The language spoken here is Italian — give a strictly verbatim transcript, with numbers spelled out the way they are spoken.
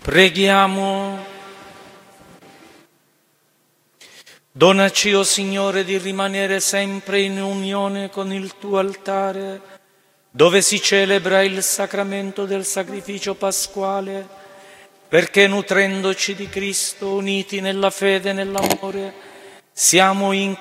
Preghiamo. Donaci, o Signore, di rimanere sempre in unione con il tuo altare, dove si celebra il sacramento del sacrificio pasquale, perché nutrendoci di Cristo, uniti nella fede e nell'amore, siamo in